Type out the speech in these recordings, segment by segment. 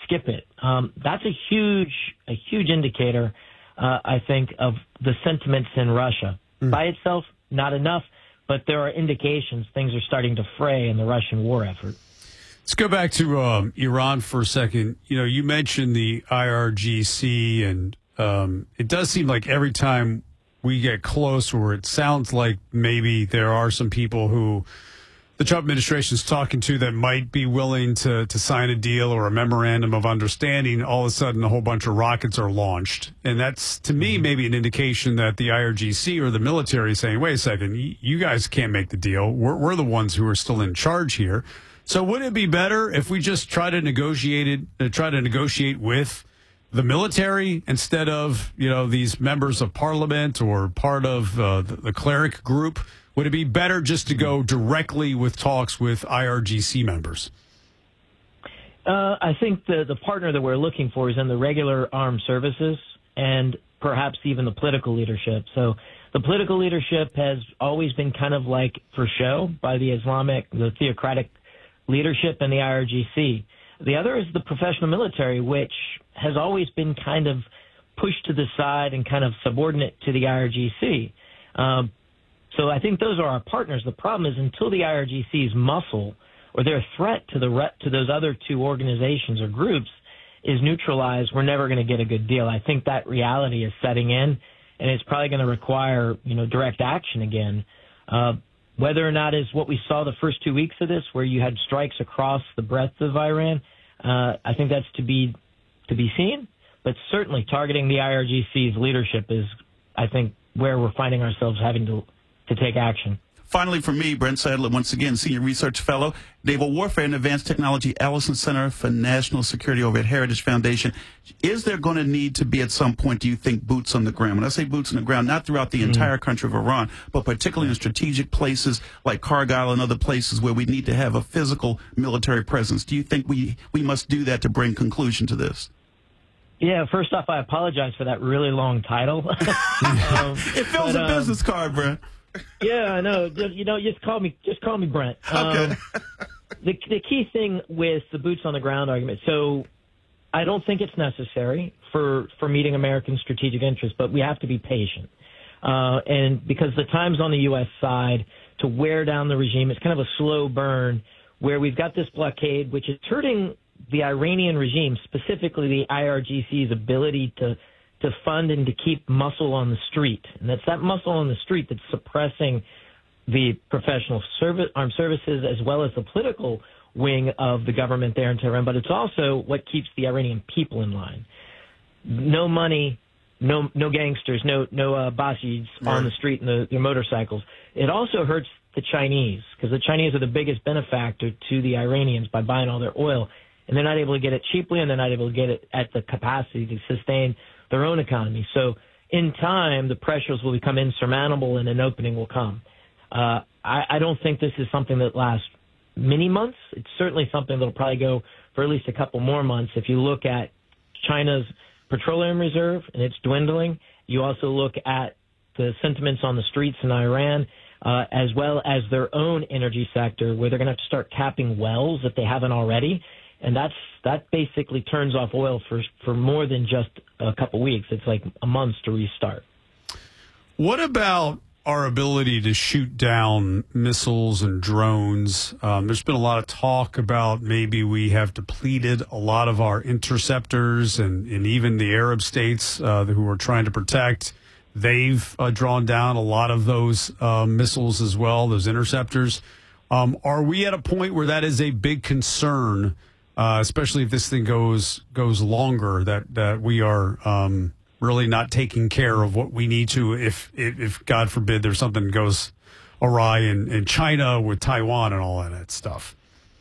skip it. That's a huge indicator, I think, of the sentiments in Russia. By itself, not enough, but there are indications things are starting to fray in the Russian war effort. Let's go back to Iran for a second. You mentioned the IRGC, and it does seem like every time we get close, or it sounds like maybe there are some people who the Trump administration is talking to that might be willing to sign a deal or a memorandum of understanding. All of a sudden, a whole bunch of rockets are launched. And that's, to me, maybe an indication that the IRGC or the military is saying, wait a second, you guys can't make the deal. We're the ones who are still in charge here. So would it be better if we just try to negotiate with the military instead of, these members of parliament or part of the cleric group? Would it be better just to go directly with talks with IRGC members? I think the partner that we're looking for is in the regular armed services and perhaps even the political leadership. So the political leadership has always been kind of like for show by the theocratic leadership and the IRGC. The other is the professional military, which has always been kind of pushed to the side and kind of subordinate to the IRGC. So I think those are our partners. The problem is until the IRGC's muscle or their threat to those other two organizations or groups is neutralized, we're never going to get a good deal. I think that reality is setting in, and it's probably going to require, direct action again. Whether or not is what we saw the first 2 weeks of this, where you had strikes across the breadth of Iran, I think that's to be seen. But certainly targeting the IRGC's leadership is, I think, where we're finding ourselves having to take action. Finally, for me, Brent Sadler, once again, Senior Research Fellow, Naval Warfare and Advanced Technology, Allison Center for National Security over at Heritage Foundation. Is there going to need to be at some point, do you think, boots on the ground? When I say boots on the ground, not throughout the entire country of Iran, but particularly in strategic places like Kargil and other places where we need to have a physical military presence. Do you think we must do that to bring conclusion to this? Yeah, first off, I apologize for that really long title. It fills a business card, Brent. Yeah, I know. Just call me Brent. Okay. The key thing with the boots on the ground argument. So, I don't think it's necessary for meeting American strategic interests, but we have to be patient. And because the time's on the U.S. side to wear down the regime, it's kind of a slow burn where we've got this blockade, which is hurting the Iranian regime, specifically the IRGC's ability to fund and to keep muscle on the street. And that's that muscle on the street that's suppressing the professional armed services as well as the political wing of the government there in Tehran. But it's also what keeps the Iranian people in line. No money, no gangsters, no Basids on the street and their motorcycles. It also hurts the Chinese because the Chinese are the biggest benefactor to the Iranians by buying all their oil. And they're not able to get it cheaply, and they're not able to get it at the capacity to sustain their own economy. So in time, the pressures will become insurmountable and an opening will come. I don't think this is something that lasts many months. It's certainly something that will probably go for at least a couple more months. If you look at China's petroleum reserve and it's dwindling, you also look at the sentiments on the streets in Iran, as well as their own energy sector, where they're going to have to start capping wells if they haven't already. And that basically turns off oil for more than just a couple weeks. It's like a month to restart. What about our ability to shoot down missiles and drones? There's been a lot of talk about maybe we have depleted a lot of our interceptors, and even the Arab states who are trying to protect, they've drawn down a lot of those missiles as well, those interceptors. Are we at a point where that is a big concern? Especially if this thing goes longer, that we are really not taking care of what we need to if God forbid there's something that goes awry in China with Taiwan and all that stuff.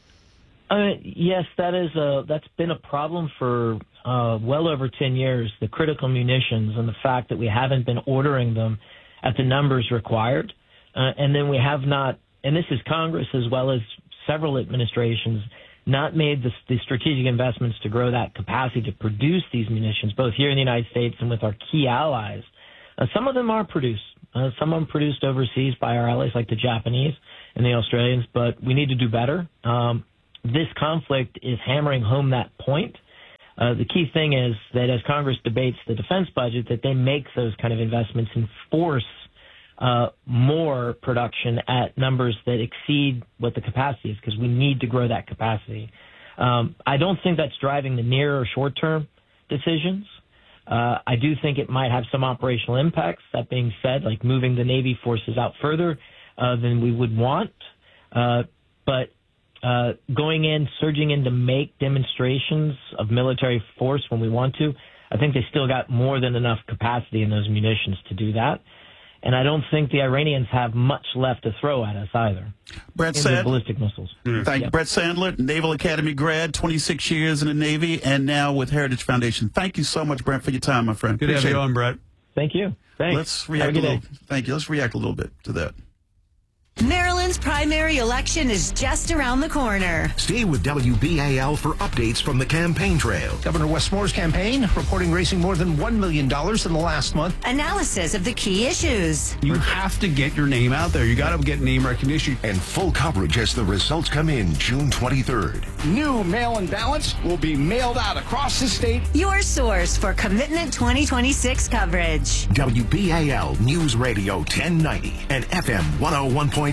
Yes, that's been a problem for well over 10 years, the critical munitions and the fact that we haven't been ordering them at the numbers required. And then we have not, and this is Congress as well as several administrations, not made the strategic investments to grow that capacity to produce these munitions, both here in the United States and with our key allies. Some of them are produced. Some of them produced overseas by our allies like the Japanese and the Australians, but we need to do better. This conflict is hammering home that point. The key thing is that as Congress debates the defense budget, that they make those kind of investments and force more production at numbers that exceed what the capacity is, because we need to grow that capacity. I don't think that's driving the near or short-term decisions. I do think it might have some operational impacts. That being said, like moving the Navy forces out further than we would want. But going in, surging in to make demonstrations of military force when we want to, I think they still got more than enough capacity in those munitions to do that. And I don't think the Iranians have much left to throw at us either. Brett Sandler, ballistic missiles. Thank you. Brett Sandler, Naval Academy grad, 26 years in the Navy, and now with Heritage Foundation. Thank you so much, Brett, for your time, my friend. Good to have you on, Brett. Thank you. Thanks. Let's react a little. Thank you. Let's react a little bit to that. Maryland's primary election is just around the corner. Stay with WBAL for updates from the campaign trail. Governor Westmore's campaign reporting raising more than $1 million in the last month. Analysis of the key issues. You have to get your name out there. You got to get name recognition. And full coverage as the results come in June 23rd. New mail-in ballots will be mailed out across the state. Your source for Commitment 2026 coverage. WBAL News Radio 1090 and FM 101.5.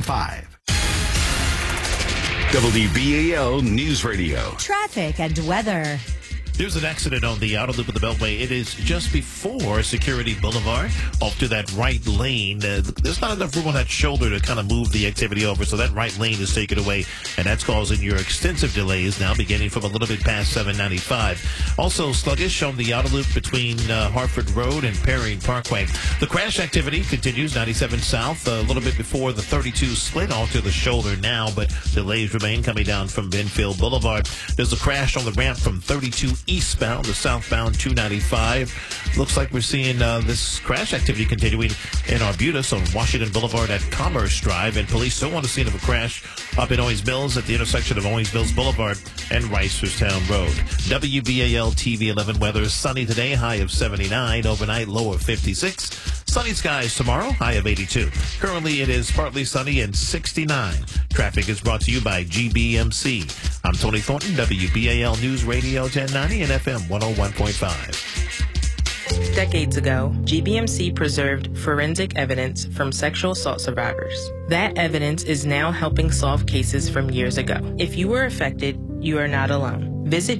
WBAL News Radio. Traffic and weather. There's an accident on the outer loop of the Beltway. It is just before Security Boulevard, off to that right lane. There's not enough room on that shoulder to kind of move the activity over, so that right lane is taken away, and that's causing your extensive delays now, beginning from a little bit past 795. Also sluggish on the outer loop between Hartford Road and Perry Parkway. The crash activity continues 97 south, a little bit before the 32 split onto the shoulder now, but delays remain coming down from Benfield Boulevard. There's a crash on the ramp from 32 eastbound to southbound 295. Looks like we're seeing this crash activity continuing in Arbutus on Washington Boulevard at Commerce Drive, and police still want to see of a crash up in Owings Mills at the intersection of Owings Mills Boulevard and Reisterstown Road. WBAL TV 11 weather. Sunny today, high of 79. Overnight, low of 56. Sunny skies tomorrow, high of 82. Currently, it is partly sunny and 69. Traffic is brought to you by GBMC. I'm Tony Thornton, WBAL News Radio 1090 and FM 101.5. Decades ago, GBMC preserved forensic evidence from sexual assault survivors. That evidence is now helping solve cases from years ago. If you were affected, you are not alone. Visit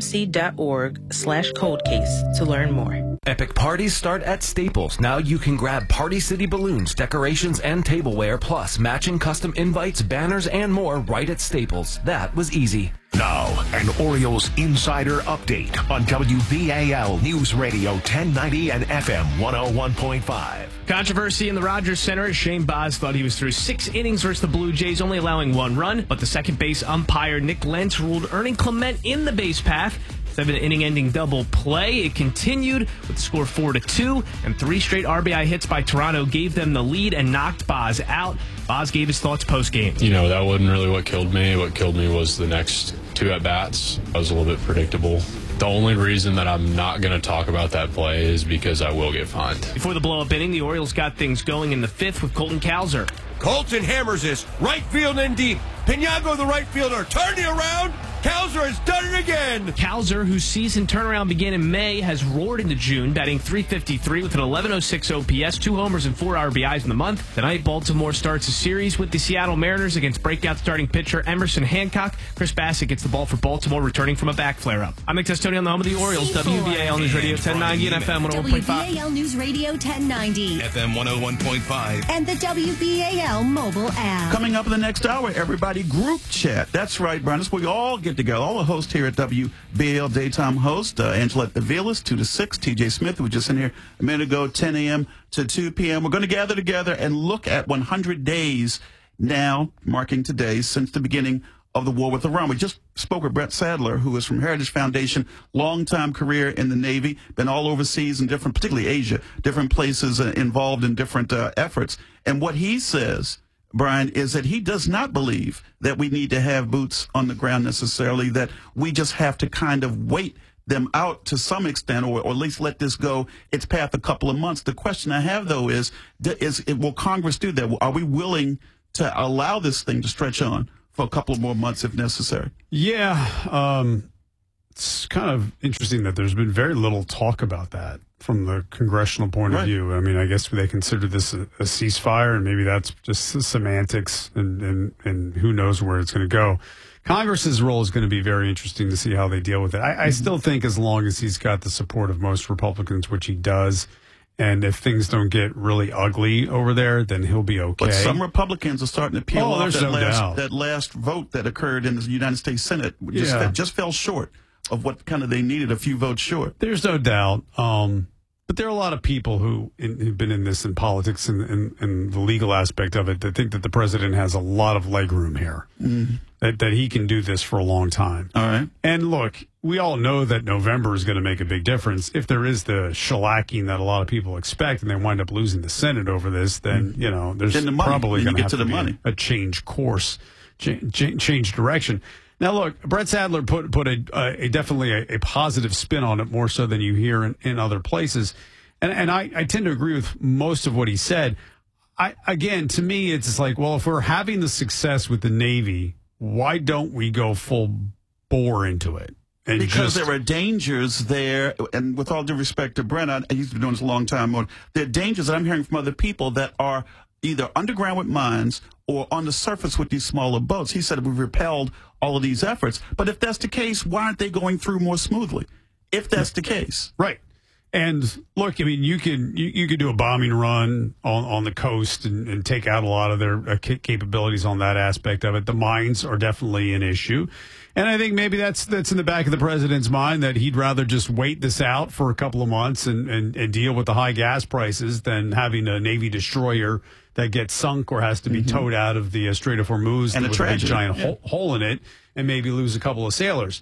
gbmc.org/coldcase to learn more. Epic parties start at Staples. Now you can grab Party City balloons, decorations, and tableware, plus matching custom invites, banners, and more right at Staples. That was easy. Now, an Orioles insider update on WBAL News Radio 1090 and FM 101.5. Controversy in the Rogers Center as Shane Baz thought he was through 6 innings versus the Blue Jays, only allowing 1 run, but the second base umpire Nick Lentz ruled Ernie Clement in the base path. 7-inning-ending double play. It continued with the score 4-2, and 3 straight RBI hits by Toronto gave them the lead and knocked Baz out. Baz gave his thoughts post-game. You know, that wasn't really what killed me. What killed me was the next 2 at-bats. I was a little bit predictable. The only reason that I'm not going to talk about that play is because I will get fined. Before the blow-up inning, the Orioles got things going in the 5th with Colton Cowser. Colton hammers this, right field and deep. Pinago, the right fielder, turning around. Cowser has done it again. Cowser, whose season turnaround began in May, has roared into June, batting .353 with an 11.06 OPS, 2 homers and 4 RBIs in the month. Tonight, Baltimore starts a series with the Seattle Mariners against breakout starting pitcher Emerson Hancock. Chris Bassett gets the ball for Baltimore, returning from a back flare-up. I'm Nick Testoni on the home of the Orioles, WBAL News Radio 1090 and FM 101.5. WBAL News Radio 1090. FM 101.5. And the WBAL mobile app. Coming up in the next hour, everybody group chat. That's right, Brian. That's where we all get together. All the hosts here at WBAL Daytime Host, Angelette Aviles, 2 to 6, TJ Smith, who was just in here a minute ago, 10 a.m. to 2 p.m. We're going to gather together and look at 100 days now, marking today, since the beginning of the war with Iran. We just spoke with Brett Sadler, who is from Heritage Foundation, long-time career in the Navy, been all overseas in different, particularly Asia, different places involved in different efforts. And what he says, Brian, is that he does not believe that we need to have boots on the ground necessarily, that we just have to kind of wait them out to some extent, or at least let this go its path a couple of months. The question I have, though, is will Congress do that? Are we willing to allow this thing to stretch on for a couple of more months if necessary? Yeah. it's kind of interesting that there's been very little talk about that from the congressional point of view. I mean, I guess they consider this a ceasefire, and maybe that's just semantics, and who knows where it's going to go. Congress's role is going to be very interesting to see how they deal with it. I still think as long as he's got the support of most Republicans, which he does, and if things don't get really ugly over there, then he'll be okay. But some Republicans are starting to peel off doubt. that last vote that occurred in the United States Senate. Just fell short of what kind of they needed, a few votes short. There's no doubt. But there are a lot of people who've been in this in politics and the legal aspect of it that think that the president has a lot of legroom here, that he can do this for a long time. All right. And look, we all know that November is going to make a big difference. If there is the shellacking that a lot of people expect and they wind up losing the Senate over this, then, there's probably going to have to be a change course, change direction. Now, look, Brett Sadler put definitely a positive spin on it, more so than you hear in other places. And I tend to agree with most of what he said. Again, to me, it's just like, well, if we're having the success with the Navy, why don't we go full bore into it? Because there are dangers there, and with all due respect to Brent, I used to be doing this a long time. There are dangers that I'm hearing from other people that are either underground with mines or on the surface with these smaller boats. He said we've repelled all of these efforts. But if that's the case, why aren't they going through more smoothly? If that's the case. Right. And look, I mean, you could do a bombing run on the coast and take out a lot of their capabilities on that aspect of it. The mines are definitely an issue. And I think maybe that's in the back of the president's mind, that he'd rather just wait this out for a couple of months and deal with the high gas prices than having a Navy destroyer that gets sunk or has to be towed out of the Strait of Hormuz and with a big giant hole in it and maybe lose a couple of sailors.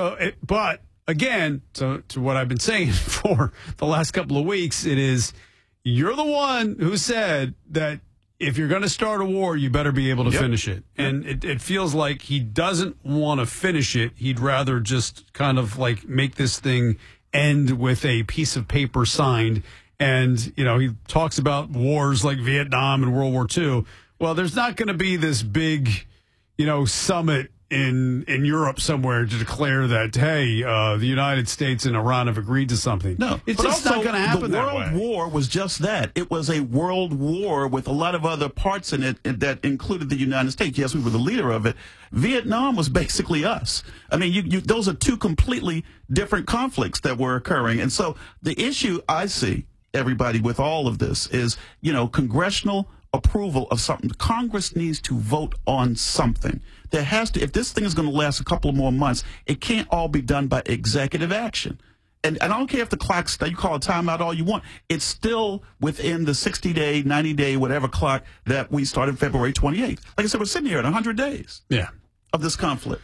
But again, to what I've been saying for the last couple of weeks, it is, you're the one who said that if you're going to start a war, you better be able to finish it. And it feels like he doesn't want to finish it. He'd rather just kind of like make this thing end with a piece of paper signed. And, he talks about wars like Vietnam and World War II. Well, there's not going to be this big, summit in Europe somewhere to declare that, hey, the United States and Iran have agreed to something. No, it's just not going to happen that way. The World War was just that. It was a world war with a lot of other parts in it that included the United States. Yes, we were the leader of it. Vietnam was basically us. I mean, those are two completely different conflicts that were occurring. And so the issue I see, everybody, with all of this is, congressional approval of something. Congress needs to vote on something. There has to, if this thing is going to last a couple of more months, it can't all be done by executive action. And I don't care if the clock's, you call a timeout all you want, it's still within the 60-day, 90-day, whatever clock that we started February 28th. Like I said, we're sitting here at 100 days of this conflict.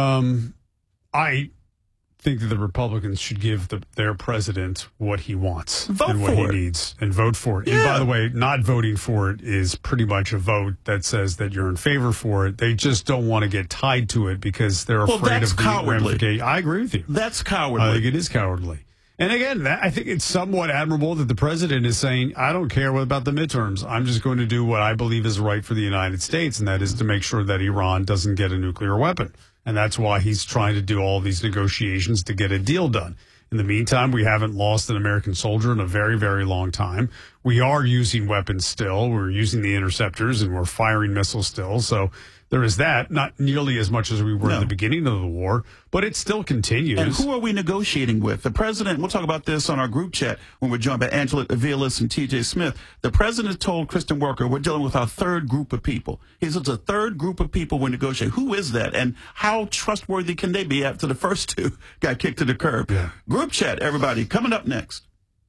I think that the Republicans should give their president what he wants and what he needs and vote for it. Yeah. And by the way, not voting for it is pretty much a vote that says that you're in favor for it. They just don't want to get tied to it because they're afraid of the ramifications. I agree with you. That's cowardly. I think it is cowardly. And again, I think it's somewhat admirable that the president is saying, I don't care about the midterms. I'm just going to do what I believe is right for the United States, and that is to make sure that Iran doesn't get a nuclear weapon. And that's why he's trying to do all these negotiations to get a deal done. In the meantime, we haven't lost an American soldier in a very, very long time. We are using weapons still. We're using the interceptors and we're firing missiles still. So there is that, not nearly as much as we were in the beginning of the war, but it still continues. And who are we negotiating with? The president, we'll talk about this on our group chat when we're joined by Angela Aviles and T.J. Smith. The president told Kristen Welker, we're dealing with our third group of people. He says it's a third group of people we're negotiating. Who is that? And how trustworthy can they be after the first two got kicked to the curb? Yeah. Group chat, everybody. Coming up next.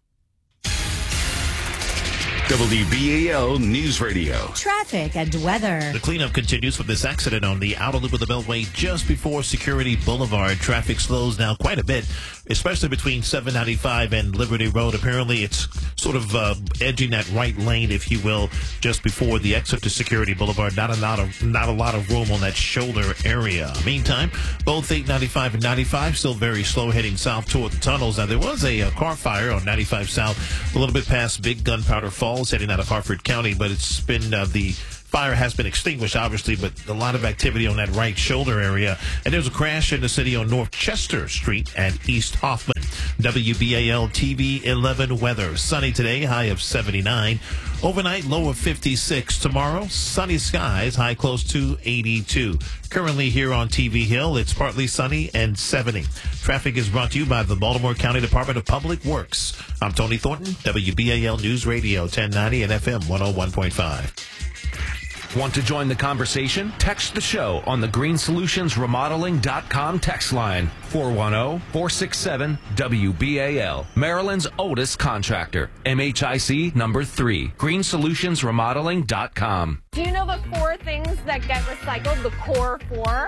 WBAL News Radio. Traffic and weather. The cleanup continues from this accident on the outer loop of the Beltway just before Security Boulevard. Traffic slows down quite a bit, especially between 795 and Liberty Road. Apparently, it's sort of edging that right lane, if you will, just before the exit to Security Boulevard. Not a lot of room on that shoulder area. Meantime, both 895 and 95 still very slow heading south toward the tunnels. Now, there was a car fire on 95 South a little bit past Big Gunpowder Falls, heading out of Harford County, but it's been the Fire has been extinguished, obviously, but a lot of activity on that right shoulder area. And there's a crash in the city on North Chester Street and East Hoffman. WBAL TV 11 weather. Sunny today, high of 79. Overnight, low of 56. Tomorrow, sunny skies, high close to 82. Currently here on TV Hill, it's partly sunny and 70. Traffic is brought to you by the Baltimore County Department of Public Works. I'm Tony Thornton, WBAL News Radio 1090 and FM 101.5. Want to join the conversation? Text the show on the GreenSolutionsRemodeling.com text line 410-467-WBAL. Maryland's oldest contractor. MHIC number 3. GreenSolutionsRemodeling.com. Do you know the 4 things that get recycled? The core 4?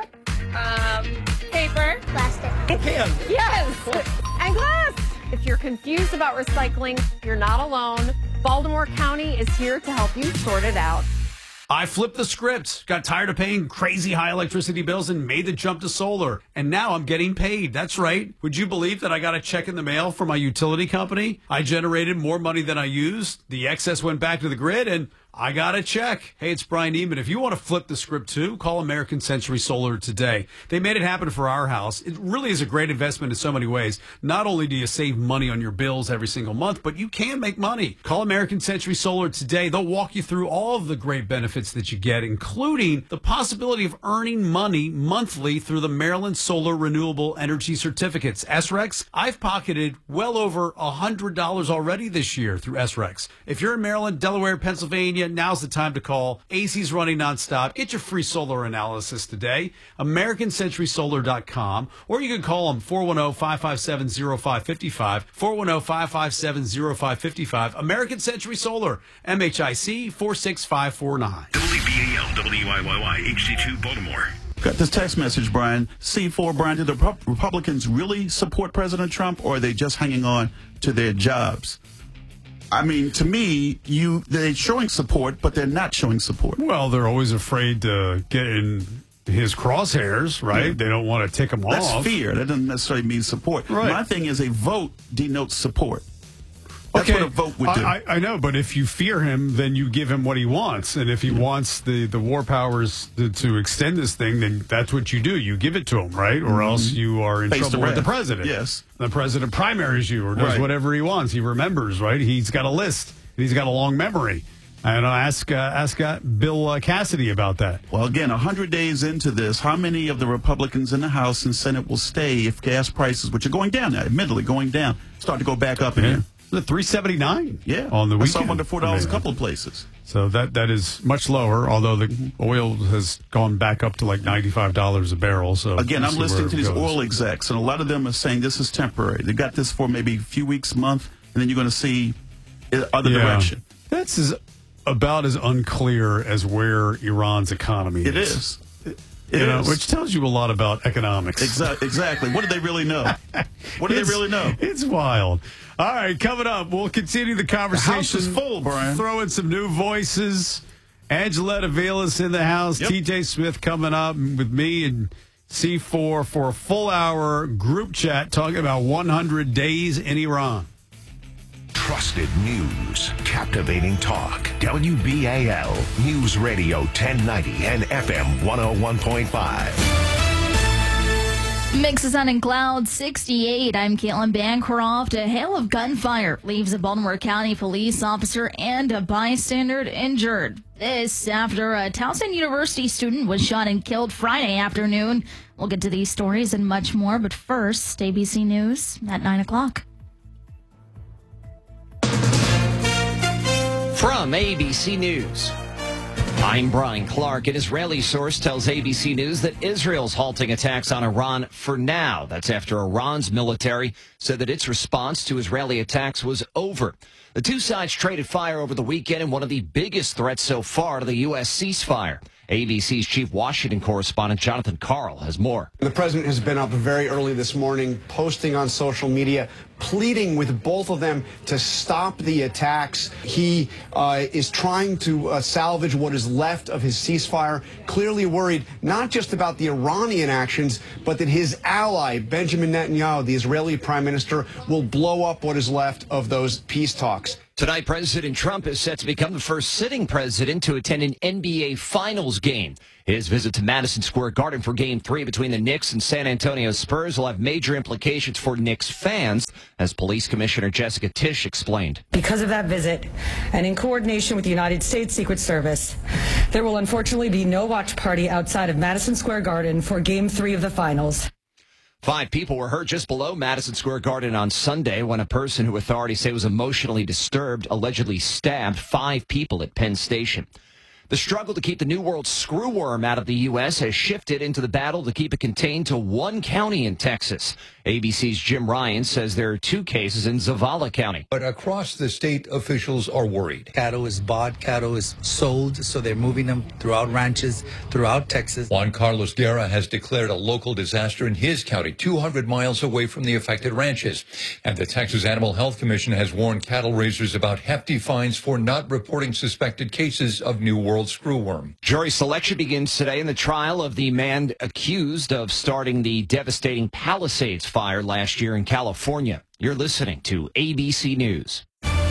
Paper. Plastic. Can. Yes. And glass. If you're confused about recycling, you're not alone. Baltimore County is here to help you sort it out. I flipped the script, got tired of paying crazy high electricity bills and made the jump to solar. And now I'm getting paid. That's right. Would you believe that I got a check in the mail from my utility company? I generated more money than I used. The excess went back to the grid and I got a check. Hey, it's Brian Eman. If you want to flip the script too, call American Century Solar today. They made it happen for our house. It really is a great investment in so many ways. Not only do you save money on your bills every single month, but you can make money. Call American Century Solar today. They'll walk you through all of the great benefits that you get, including the possibility of earning money monthly through the Maryland Solar Renewable Energy Certificates. SRECs, I've pocketed well over $100 already this year through SRECs. If you're in Maryland, Delaware, Pennsylvania, now's the time to call. AC's running nonstop. Get your free solar analysis today. AmericanCenturySolar.com. Or you can call them 410-557-0555. 410-557-0555. American Century Solar. MHIC 46549. WBAL, WIYY, HD2 Baltimore. Got this text message, Brian. C4, Brian, do the Republicans really support President Trump, or are they just hanging on to their jobs? I mean, to me, they're showing support, but they're not showing support. Well, they're always afraid to get in his crosshairs, right? Yeah. They don't want to tick him off. That's fear. That doesn't necessarily mean support. Right. My thing is a vote denotes support. That's what a vote would do. I know, but if you fear him, then you give him what he wants. And if he wants the war powers to extend this thing, then that's what you do. You give it to him, right? Or else you are in trouble with the president. Yes. The president primaries you or does whatever he wants. He remembers, right? He's got a list. He's got a long memory. And ask Bill Cassidy about that. Well, again, 100 days into this, how many of the Republicans in the House and Senate will stay if gas prices, which are going down now, admittedly going down, start to go back up again? The $3.79. Yeah, on the weekend. I saw under $4 a couple of places. So that is much lower. Although the oil has gone back up to like $95 a barrel. So again, I'm listening to these oil execs, and a lot of them are saying this is temporary. They got this for maybe a few weeks, month, and then you're going to see other direction. That's about as unclear as where Iran's economy is. It is. Which tells you a lot about economics. Exactly. What do they really know? What do they really know? It's wild. All right, coming up, we'll continue the conversation. The house is full, Brian. Throw in some new voices. Angeletta Velas in the house. Yep. TJ Smith coming up with me and C4 for a full hour group chat talking about 100 days in Iran. Trusted news, captivating talk. WBAL News Radio 1090 and FM 101.5. Mix of sun and clouds, 68. I'm Caitlin Bancroft. A hail of gunfire leaves a Baltimore County police officer and a bystander injured. This after a Towson University student was shot and killed Friday afternoon. We'll get to these stories and much more, but first, ABC News at 9 o'clock. From ABC News, I'm Brian Clark. An Israeli source tells ABC News that Israel's halting attacks on Iran for now. That's after Iran's military said that its response to Israeli attacks was over. The two sides traded fire over the weekend in one of the biggest threats so far to the U.S. ceasefire. ABC's chief Washington correspondent Jonathan Karl has more. The president has been up very early this morning, posting on social media, pleading with both of them to stop the attacks. He is trying to salvage what is left of his ceasefire, clearly worried not just about the Iranian actions, but that his ally, Benjamin Netanyahu, the Israeli prime minister, will blow up what is left of those peace talks. Tonight, President Trump is set to become the first sitting president to attend an NBA Finals game. His visit to Madison Square Garden for Game 3 between the Knicks and San Antonio Spurs will have major implications for Knicks fans, as Police Commissioner Jessica Tisch explained. Because of that visit, and in coordination with the United States Secret Service, there will unfortunately be no watch party outside of Madison Square Garden for Game 3 of the Finals. 5 people were hurt just below Madison Square Garden on Sunday when a person who authorities say was emotionally disturbed allegedly stabbed 5 people at Penn Station. The struggle to keep the New World screwworm out of the U.S. has shifted into the battle to keep it contained to one county in Texas. ABC's Jim Ryan says there are 2 cases in Zavala County. But across the state, officials are worried. Cattle is bought, cattle is sold, so they're moving them throughout ranches, throughout Texas. Juan Carlos Guerra has declared a local disaster in his county, 200 miles away from the affected ranches. And the Texas Animal Health Commission has warned cattle raisers about hefty fines for not reporting suspected cases of New World screwworm. Jury selection begins today in the trial of the man accused of starting the devastating Palisades fire last year in California. You're listening to ABC News.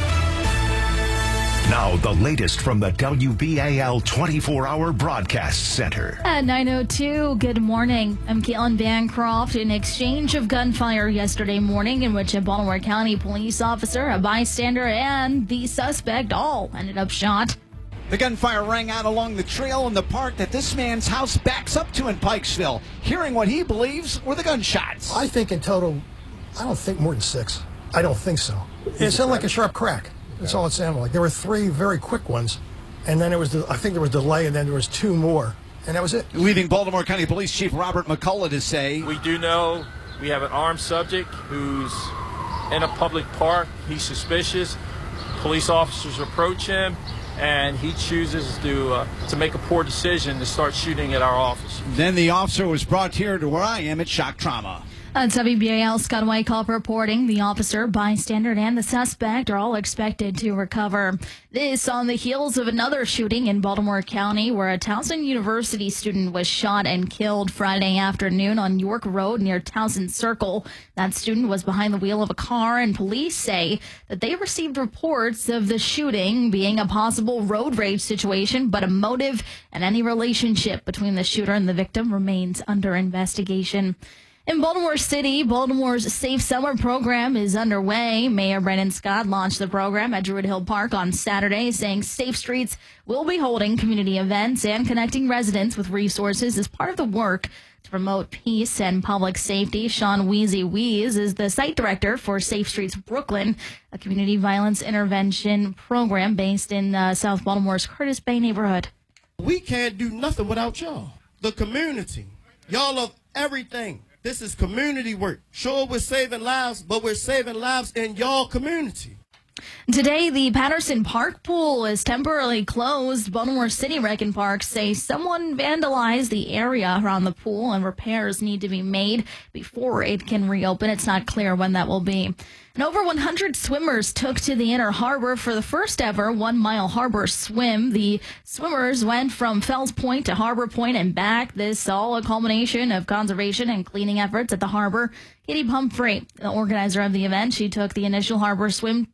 Now, the latest from the WBAL 24-hour broadcast center. At 9:02, good morning. I'm Caitlin Bancroft. An exchange of gunfire yesterday morning in which a Baltimore County police officer, a bystander, and the suspect all ended up shot. The gunfire rang out along the trail in the park that this man's house backs up to in Pikesville, hearing what he believes were the gunshots. I think in total, I don't think more than 6. I don't think so. It sounded like a sharp crack. That's all it sounded like. There were 3 very quick ones, and then I think there was delay, and then there was 2 more, and that was it. Leaving Baltimore County Police Chief Robert McCullough to say, we do know we have an armed subject who's in a public park. He's suspicious. Police officers approach him, and he chooses to make a poor decision to start shooting at our officers. Then the officer was brought here to where I am at Shock Trauma. WBAL Scott Wyckoff reporting the officer, bystander, and the suspect are all expected to recover. This on the heels of another shooting in Baltimore County where a Towson University student was shot and killed Friday afternoon on York Road near Towson Circle. That student was behind the wheel of a car, and police say that they received reports of the shooting being a possible road rage situation, but a motive and any relationship between the shooter and the victim remains under investigation. In Baltimore City, Baltimore's Safe Summer program is underway. Mayor Brandon Scott launched the program at Druid Hill Park on Saturday, saying Safe Streets will be holding community events and connecting residents with resources as part of the work to promote peace and public safety. Sean Wheezy Wheeze is the site director for Safe Streets Brooklyn, a community violence intervention program based in South Baltimore's Curtis Bay neighborhood. We can't do nothing without y'all. The community. Y'all are everything. This is community work. Sure, we're saving lives, but we're saving lives in y'all community. Today, the Patterson Park pool is temporarily closed. Baltimore City Rec and Parks say someone vandalized the area around the pool and repairs need to be made before it can reopen. It's not clear when that will be. And over 100 swimmers took to the Inner Harbor for the first ever 1-mile harbor swim. The swimmers went from Fells Point to Harbor Point and back. This all a culmination of conservation and cleaning efforts at the harbor. Katie Pumphrey, the organizer of the event, she took the initial harbor swim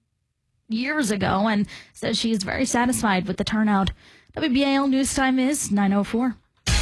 years ago and says she is very satisfied with the turnout. WBAL News Time is 9:04.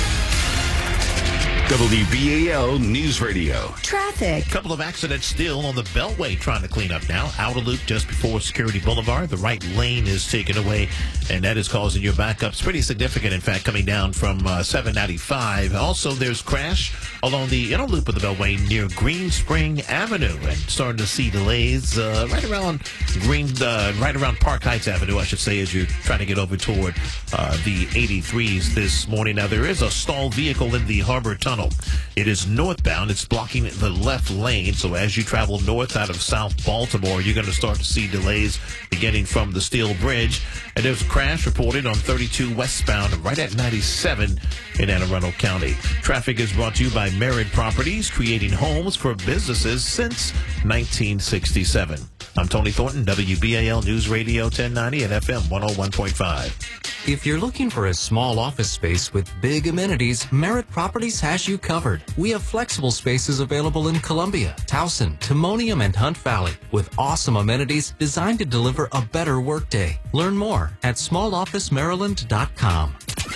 WBAL News Radio. Traffic. A couple of accidents still on the Beltway trying to clean up now. Outer loop just before Security Boulevard. The right lane is taken away, and that is causing your backups pretty significant, in fact, coming down from 795. Also, there's crash along the inner loop of the Beltway near Green Spring Avenue, and starting to see delays right around Park Heights Avenue, I should say, as you're trying to get over toward the 83s this morning. Now, there is a stalled vehicle in the Harbor Tunnel. It is northbound. It's blocking the left lane. So as you travel north out of South Baltimore, you're going to start to see delays beginning from the Steel Bridge. And there's a crash reported on 32 westbound right at 97 in Anne Arundel County. Traffic is brought to you by Merit Properties, creating homes for businesses since 1967. I'm Tony Thornton, WBAL News Radio 1090 and FM 101.5. If you're looking for a small office space with big amenities, Merritt Properties has you covered. We have flexible spaces available in Columbia, Towson, Timonium, and Hunt Valley with awesome amenities designed to deliver a better workday. Learn more at smallofficemaryland.com.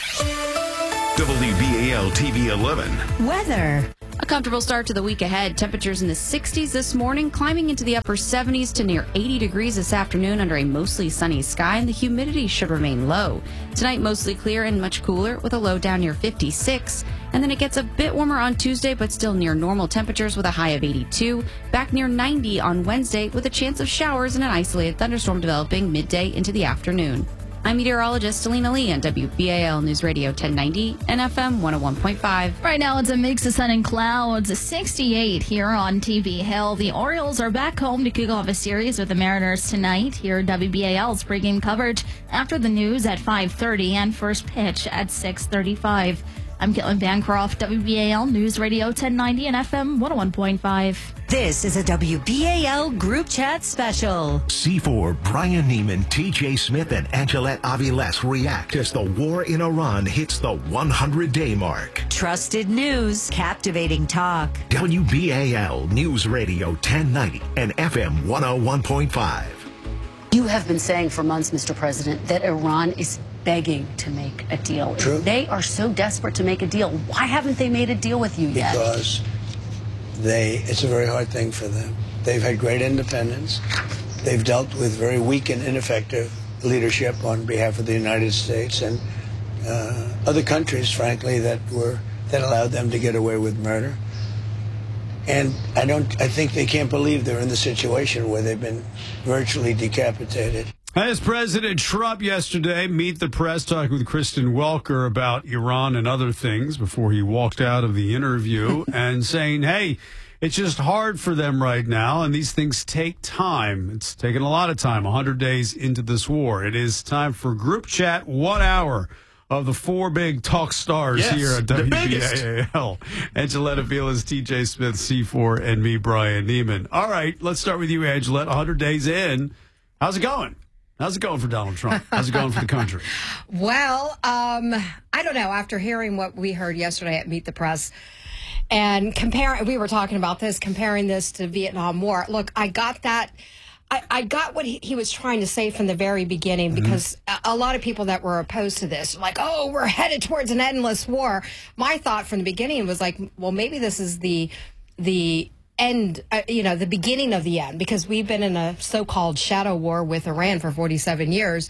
WBAL TV 11. Weather. A comfortable start to the week ahead. Temperatures in the 60s this morning, climbing into the upper 70s to near 80 degrees this afternoon under a mostly sunny sky, and the humidity should remain low. Tonight, mostly clear and much cooler with a low down near 56. And then it gets a bit warmer on Tuesday, but still near normal temperatures with a high of 82. Back near 90 on Wednesday with a chance of showers and an isolated thunderstorm developing midday into the afternoon. I'm meteorologist Selena Lee on WBAL News Radio 1090 and FM 101.5. Right now it's a mix of sun and clouds, 68 here on TV Hill. The Orioles are back home to kick off a series with the Mariners tonight. Here WBAL's pregame coverage after the news at 5:30 and first pitch at 6:35. I'm Caitlin Bancroft, WBAL News Radio 1090 and FM 101.5. This is a WBAL group chat special. C4, Brian Neiman, TJ Smith, and Angelette Aviles react as the war in Iran hits the 100-day mark. Trusted news, captivating talk. WBAL News Radio 1090 and FM 101.5. You have been saying for months, Mr. President, that Iran is begging to make a deal. True. If they are so desperate to make a deal, why haven't they made a deal with you yet? Because it's a very hard thing for them. They've had great independence. They've dealt with very weak and ineffective leadership on behalf of the United States and other countries, frankly, that allowed them to get away with murder. And I think they can't believe they're in the situation where they've been virtually decapitated. As President Trump yesterday meet the press talking with Kristen Welker about Iran and other things before he walked out of the interview and saying, hey, it's just hard for them right now, and these things take time. It's taken a lot of time, 100 days into this war. It is time for Group Chat, 1 hour of the four big talk stars here at WBAL. Angelette Aviles, TJ Smith, C4, and me, Brian Neiman. All right, let's start with you, Angelette. 100 days in. How's it going? How's it going for Donald Trump? How's it going for the country? Well, I don't know. After hearing what we heard yesterday at Meet the Press and we were talking about this, comparing this to Vietnam War. Look, I got that. I got what he was trying to say from the very beginning, because a lot of people that were opposed to this, like, oh, we're headed towards an endless war. My thought from the beginning was like, well, maybe this is the end, the beginning of the end, because we've been in a so-called shadow war with Iran for 47 years.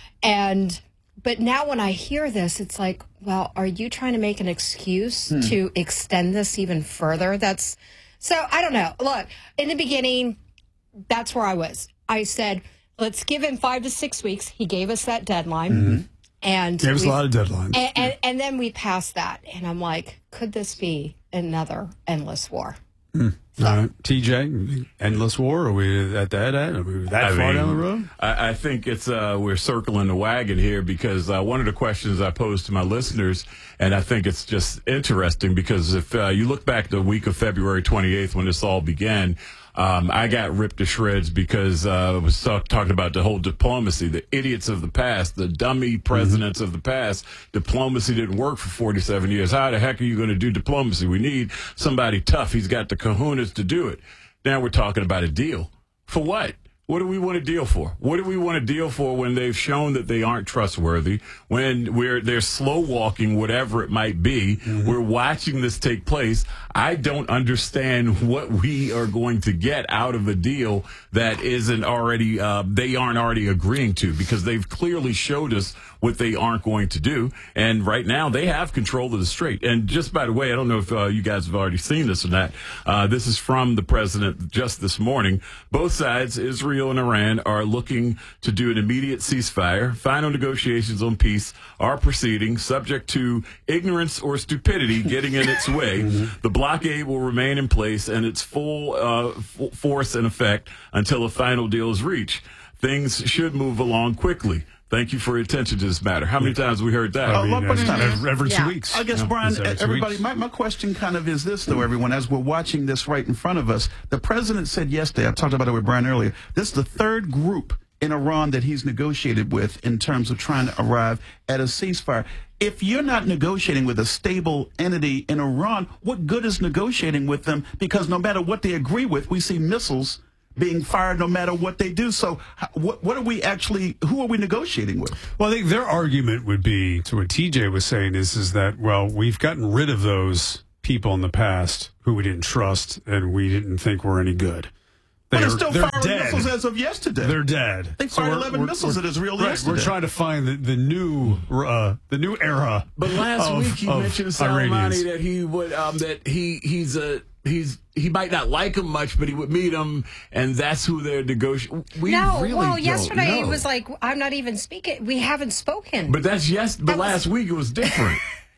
But now when I hear this, it's like, well, are you trying to make an excuse to extend this even further? So I don't know. Look, in the beginning, that's where I was. I said, let's give him 5 to 6 weeks. He gave us that deadline. And gave us a lot of deadlines. And then we passed that. And I'm like, could this be another endless war? All right. TJ, endless war? Are we at that end? Are we that far down the road? I think it's we're circling the wagon here, because one of the questions I posed to my listeners, and I think it's just interesting, because if you look back the week of February 28th when this all began, I got ripped to shreds because I was talking about the whole diplomacy, the idiots of the past, the dummy presidents of the past. Diplomacy didn't work for 47 years. How the heck are you going to do diplomacy? We need somebody tough. He's got the kahunas to do it. Now we're talking about a deal. For what? What do we want to deal for? What do we want to deal for when they've shown that they aren't trustworthy, when they're slow walking, whatever it might be? We're watching this take place. I don't understand what we are going to get out of a deal that isn't already, they aren't already agreeing to, because they've clearly showed us what they aren't going to do. And right now they have control of the strait. And just by the way, I don't know if you guys have already seen this or not. This is from the president just this morning. Both sides, Israel and Iran, are looking to do an immediate ceasefire. Final negotiations on peace are proceeding, subject to ignorance or stupidity getting in its way. The blockade will remain in place and its full force and effect until a final deal is reached. Things should move along quickly. Thank you for your attention to this matter. How many times have we heard that? Every 2 weeks. I guess, Brian, everybody, my question kind of is this, though, everyone, as we're watching this right in front of us. The president said yesterday, I talked about it with Brian earlier, this is the third group in Iran that he's negotiated with in terms of trying to arrive at a ceasefire. If you're not negotiating with a stable entity in Iran, what good is negotiating with them? Because no matter what they agree with, we see missiles being fired no matter what they do. So what are we actually, who are we negotiating with? Well, I think their argument would be, to what TJ was saying, is that, well, we've gotten rid of those people in the past who we didn't trust and we didn't think were any good. But they're still firing missiles as of yesterday. They're dead. They fired 11 missiles at Israel yesterday. We're trying to find the new era. But last week he mentioned Soleimani that he would he might not like him much, but he would meet him, and that's who they're negotiating. Yesterday it was like, I'm not even speaking. We haven't spoken. But last week it was different.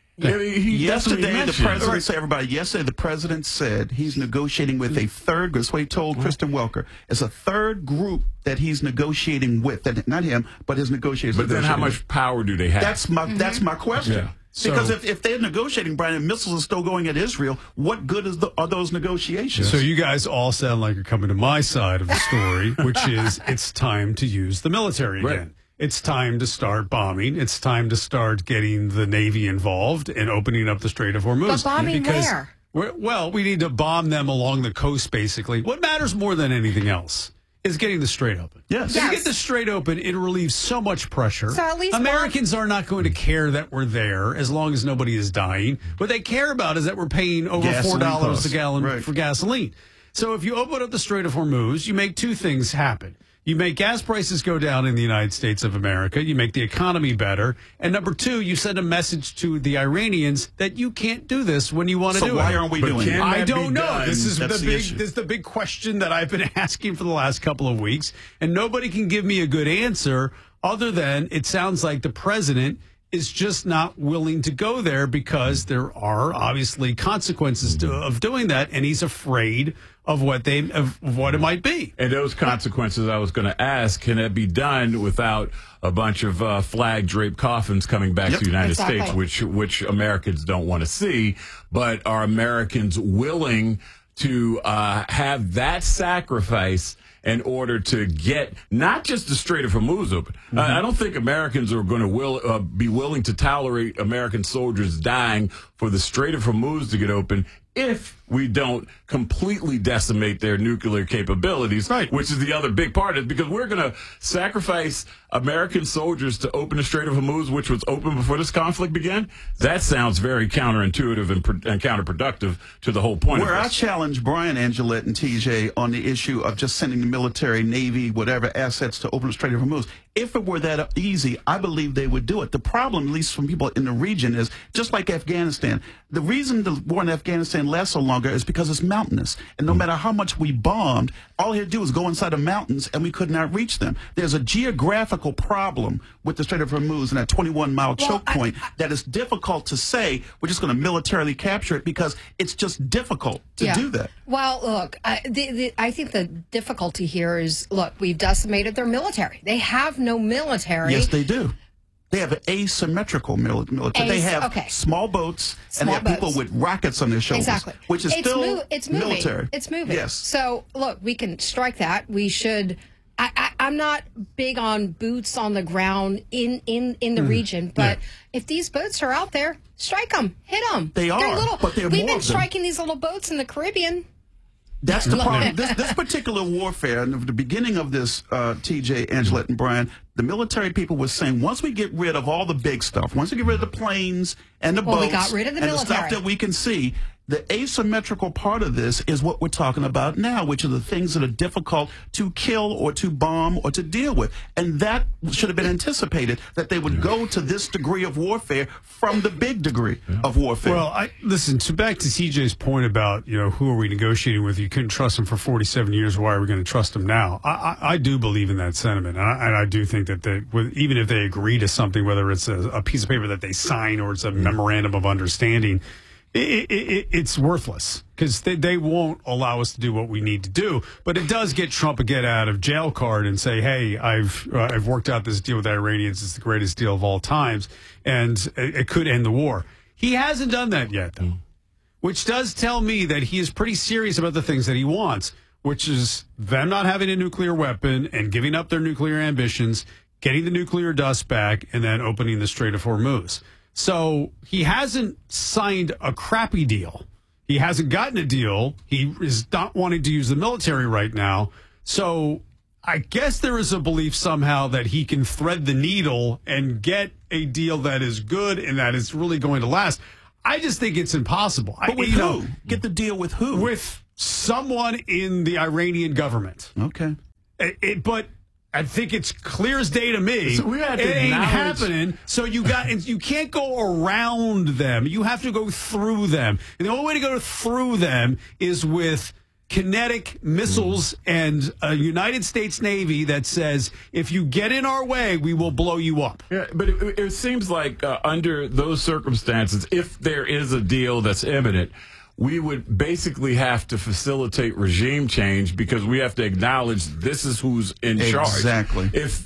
Yesterday, the president said, yesterday the president said he's negotiating with a third, that's what he told Kristen Welker. It's a third group that he's negotiating with, not him, but his negotiators. But then how much power do they have? That's my question. Yeah. Because if they're negotiating, Brian, and missiles are still going at Israel, what good are those negotiations? So you guys all sound like you're coming to my side of the story, which is it's time to use the military again. Right. It's time to start bombing. It's time to start getting the Navy involved and opening up the Strait of Hormuz. But bombing where? Well, we need to bomb them along the coast, basically. What matters more than anything else is getting the Strait open. Yes. If you get the Strait open, it relieves so much pressure. So at least Americans are not going to care that we're there as long as nobody is dying. What they care about is that we're paying over $4 a gallon for gasoline. So if you open up the Strait of Hormuz, you make two things happen. You make gas prices go down in the United States of America. You make the economy better. And number two, you send a message to the Iranians that you can't do this when you want to do it. So why aren't we doing it? I don't know. This is the big question that I've been asking for the last couple of weeks. And nobody can give me a good answer other than it sounds like the president is just not willing to go there because there are obviously consequences of doing that. And he's afraid of what it might be. And those consequences, I was going to ask, can it be done without a bunch of flag-draped coffins coming back to the United States, which Americans don't want to see? But are Americans willing to have that sacrifice in order to get not just the Strait of Hormuz open? I don't think Americans are going to be willing to tolerate American soldiers dying for the Strait of Hormuz to get open if we don't completely decimate their nuclear capabilities, which is the other big part of it, because we're going to sacrifice American soldiers to open the Strait of Hormuz, which was open before this conflict began. That sounds very counterintuitive and counterproductive to the whole point Where of I challenge Brian, Angelette, and TJ on the issue of just sending the military, Navy, whatever assets to open the Strait of Hormuz. If it were that easy, I believe they would do it. The problem, at least from people in the region, is just like Afghanistan. The reason the war in Afghanistan lasts so longer is because it's mountainous. And no matter how much we bombed, all he had to do was go inside the mountains and we could not reach them. There's a geographical problem with the Strait of Hormuz and that 21-mile choke point that is difficult to say we're just going to militarily capture it because it's just difficult to do that. Well, look, I think the difficulty here is, look, we've decimated their military. They have no military. Yes, they do. They have an asymmetrical military. They have small boats and they have people with rockets on their shoulders. Exactly. Which is it's military. It's moving. Yes. So, look, we can strike that. We should. I'm not big on boots on the ground in the region, but if these boats are out there, strike them, hit them. They are, but they're We've been striking these little boats in the Caribbean. That's the problem. This particular warfare, and the beginning of this, TJ, Angelette, and Brian, the military people were saying, once we get rid of all the big stuff, once we get rid of the planes and the boats we got rid of the and the stuff that we can see, the asymmetrical part of this is what we're talking about now, which are the things that are difficult to kill or to bomb or to deal with. And that should have been anticipated, that they would go to this degree of warfare from the big degree of warfare. Well, listen, back to TJ's point about, who are we negotiating with? You couldn't trust them for 47 years. Why are we going to trust them now? I do believe in that sentiment. And I do think that even if they agree to something, whether it's a piece of paper that they sign or it's a memorandum of understanding, it's worthless because they won't allow us to do what we need to do. But it does get Trump a get out of jail card and say, hey, I've worked out this deal with the Iranians. It's the greatest deal of all times, and it could end the war. He hasn't done that yet, though, which does tell me that he is pretty serious about the things that he wants, which is them not having a nuclear weapon and giving up their nuclear ambitions, getting the nuclear dust back, and then opening the Strait of Hormuz. So he hasn't signed a crappy deal. He hasn't gotten a deal. He is not wanting to use the military right now. So I guess there is a belief somehow that he can thread the needle and get a deal that is good and that is really going to last. I just think it's impossible. But with who? Get the deal with who? With someone in the Iranian government. Okay. But I think it's clear as day to me. So we had to it ain't acknowledge- happening. So you can't go around them. You have to go through them. And the only way to go through them is with kinetic missiles and a United States Navy that says, if you get in our way, we will blow you up. Yeah, but it seems like under those circumstances, if there is a deal that's imminent, we would basically have to facilitate regime change because we have to acknowledge this is who's in charge. Exactly.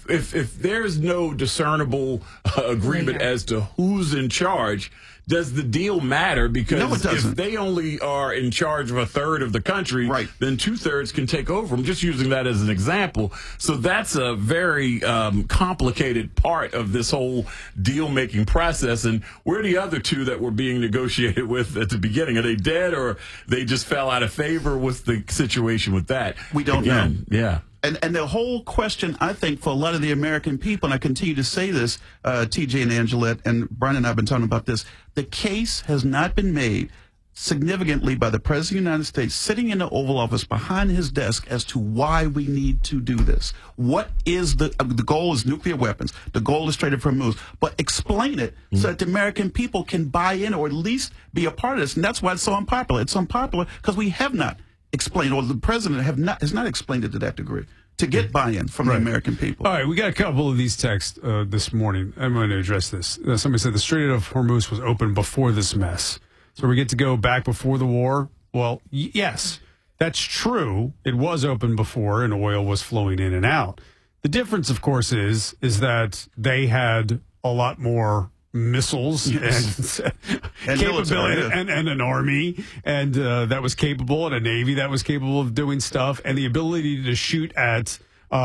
If there's no discernible agreement as to who's in charge, does the deal matter? Because No, it doesn't. if they only are in charge of a third of the country, then 2/3 can take over. I'm just using that as an example. So that's a very complicated part of this whole deal-making process. And where are the other two that were being negotiated with at the beginning? Are they dead or they just fell out of favor? What's the situation with that? We don't know. Yeah. And the whole question, I think, for a lot of the American people, and I continue to say this, TJ and Angelette, and Brian and I have been talking about this, the case has not been made significantly by the President of the United States sitting in the Oval Office behind his desk as to why we need to do this. What is the goal is nuclear weapons. The goal is Strait of Hormuz. But explain it so that the American people can buy in or at least be a part of this. And that's why it's so unpopular. It's unpopular because we have not explained, or the president has not explained it to that degree, to get buy-in from the American people. All right, we got a couple of these texts this morning. I'm going to address this. Somebody said the Strait of Hormuz was open before this mess. So we get to go back before the war? Well, yes, that's true. It was open before and oil was flowing in and out. The difference, of course, is that they had a lot more missiles and capability and an army and that was capable, and a navy that was capable of doing stuff, and the ability to shoot at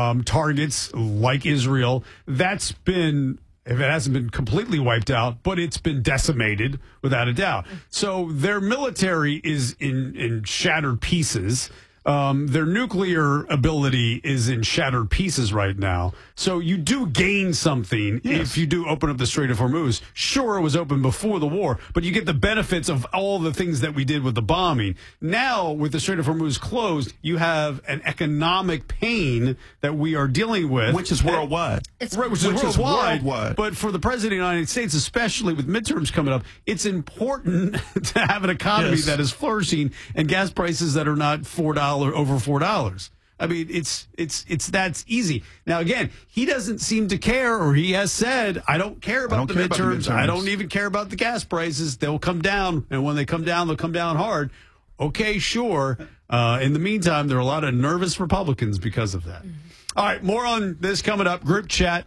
targets like Israel. That's been, if it hasn't been completely wiped out, but it's been decimated without a doubt. So their military is in shattered pieces. Their nuclear ability is in shattered pieces right now. So you do gain something if you do open up the Strait of Hormuz. Sure, it was open before the war, but you get the benefits of all the things that we did with the bombing. Now, with the Strait of Hormuz closed, you have an economic pain that we are dealing with. Which is worldwide. Which is worldwide. But for the President of the United States, especially with midterms coming up, it's important to have an economy that is flourishing and gas prices that are not over $4. I mean, it's that's easy. Now, again, he doesn't seem to care, or he has said, I don't care about the midterms. I don't even care about the gas prices. They'll come down, and when they come down, they'll come down hard. Okay, sure. In the meantime, there are a lot of nervous Republicans because of that. All right, more on this coming up. Group chat,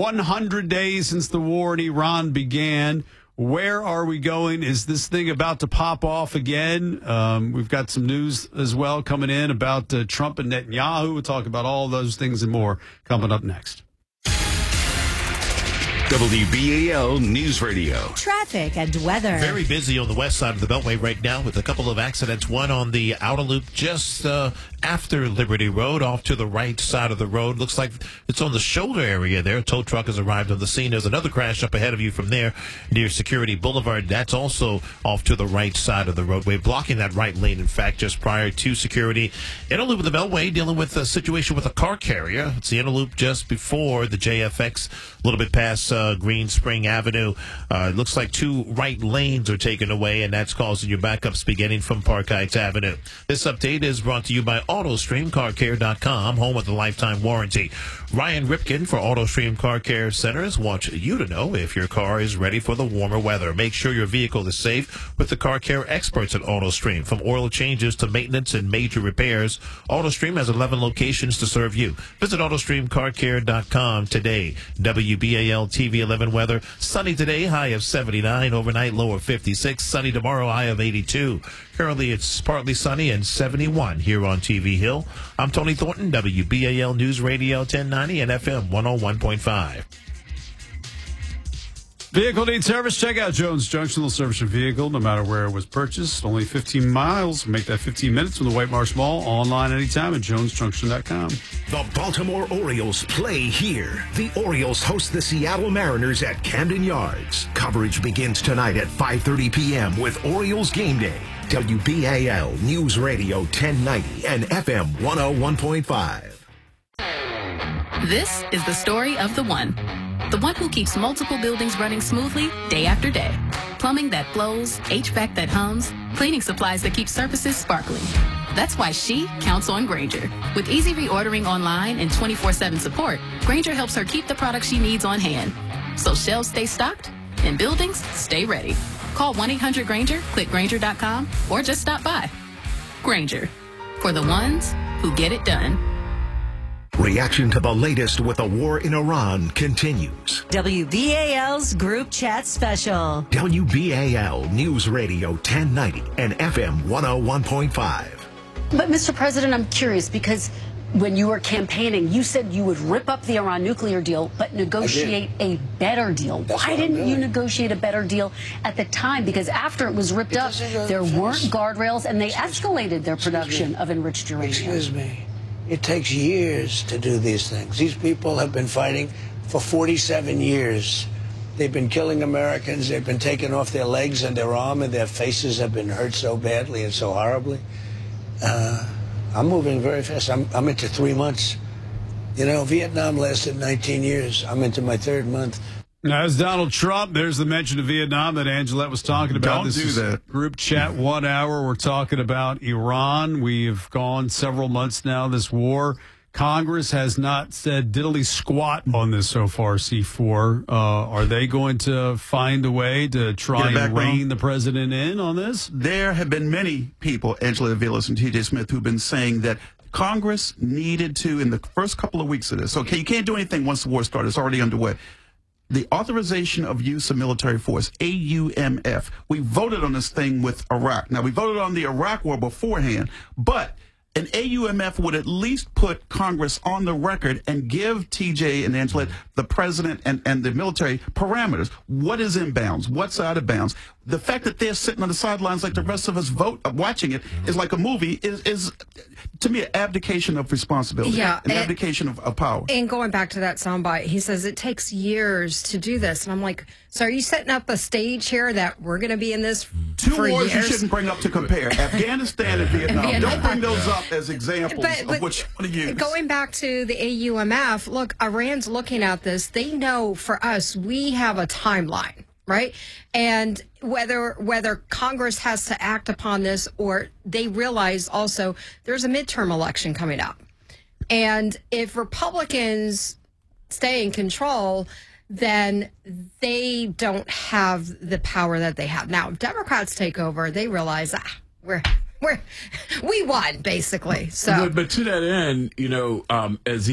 100 days since the war in Iran began. Where are we going? Is this thing about to pop off again? We've got some news as well coming in about Trump and Netanyahu. We'll talk about all those things and more coming up next. WBAL News Radio. Traffic and weather. Very busy on the west side of the Beltway right now with a couple of accidents. One on the outer loop just after Liberty Road, off to the right side of the road. Looks like it's on the shoulder area there. A tow truck has arrived on the scene. There's another crash up ahead of you from there near Security Boulevard. That's also off to the right side of the roadway, blocking that right lane, in fact, just prior to Security. Inner loop of the Beltway dealing with a situation with a car carrier. It's the inner loop just before the JFX, a little bit past Green Spring Avenue. It looks like 2 right lanes are taken away, and that's causing your backups beginning from Park Heights Avenue. This update is brought to you by AutoStreamCarCare.com, home with a lifetime warranty. Ryan Ripken for AutoStream Car Care Centers wants you to know if your car is ready for the warmer weather. Make sure your vehicle is safe with the car care experts at AutoStream. From oil changes to maintenance and major repairs, AutoStream has 11 locations to serve you. Visit AutoStreamCarCare.com today. WBAL TV 11 weather. Sunny today, high of 79. Overnight, low of 56. Sunny tomorrow, high of 82. Currently, it's partly sunny and 71 here on TV Hill. I'm Tony Thornton, WBAL News Radio 1090 and FM 101.5. Vehicle needs service? Check out Jones Junction. They'll service your vehicle no matter where it was purchased. Only 15 miles. Make that 15 minutes from the White Marsh Mall. Online anytime at jonesjunction.com. The Baltimore Orioles play here. The Orioles host the Seattle Mariners at Camden Yards. Coverage begins tonight at 5:30 p.m. with Orioles Game Day. WBAL News Radio 1090 and FM 101.5. This is the story of the one. The one who keeps multiple buildings running smoothly day after day. Plumbing that flows, HVAC that hums, cleaning supplies that keep surfaces sparkling. That's why she counts on Grainger. With easy reordering online and 24/7 support, Grainger helps her keep the products she needs on hand. So shelves stay stocked and buildings stay ready. Call 1-800-GRAINGER, click Grainger.com, or just stop by. Grainger, for the ones who get it done. Reaction to the latest with the war in Iran continues. WBAL's Group Chat Special. WBAL News Radio 1090 and FM 101.5. But, Mr. President, I'm curious because when you were campaigning, you said you would rip up the Iran nuclear deal, but negotiate a better deal. Why didn't you negotiate a better deal at the time? Because after it was ripped up, there weren't guardrails, and they escalated their production of enriched uranium. Excuse me. It takes years to do these things. These people have been fighting for 47 years. They've been killing Americans. They've been taking off their legs and their arm, and their faces have been hurt so badly and so horribly. I'm moving very fast. I'm into 3 months. You know, Vietnam lasted 19 years. I'm into my 3rd month. As Donald Trump, there's the mention of Vietnam that Angelette was talking about. Don't do that. Group chat 1 hour. We're talking about Iran. We've gone several months now, this war. Congress has not said diddly squat on this so far, C4. Are they going to find a way to try and rein the president in on this? There have been many people, Angela Aviles and T.J. Smith, who've been saying that Congress needed to, in the first couple of weeks of this, okay, you can't do anything once the war started. It's already underway. The authorization of use of military force, AUMF. We voted on this thing with Iraq. Now, we voted on the Iraq war beforehand, but an AUMF would at least put Congress on the record and give TJ and Angela, the president and the military parameters. What is in bounds? What's out of bounds? The fact that they're sitting on the sidelines like the rest of us watching it is like a movie is to me, an abdication of responsibility. Yeah, an abdication of power. And going back to that soundbite, he says it takes years to do this. And I'm like, so are you setting up a stage here that we're going to be in this Two for wars years? You shouldn't bring up to compare. Afghanistan and Vietnam. Don't bring those up as examples of what you want to use. Going back to the AUMF, look, Iran's looking at this. They know for us, we have a timeline, right? And whether Congress has to act upon this or they realize also there's a midterm election coming up. And if Republicans stay in control, then they don't have the power that they have. Now, if Democrats take over, they realize, we won, basically. So, but to that end, you know, as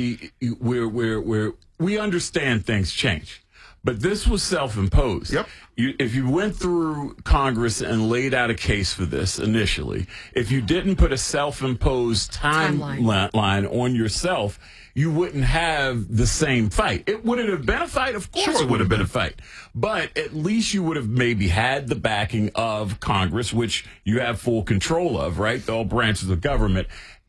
we understand things change. But this was self-imposed. Yep. If you went through Congress and laid out a case for this initially, if you didn't put a self-imposed timeline on yourself, you wouldn't have the same fight. It would it have been a fight? Of course it would have been a fight. But at least you would have maybe had the backing of Congress, which you have full control of, right? All branches of government.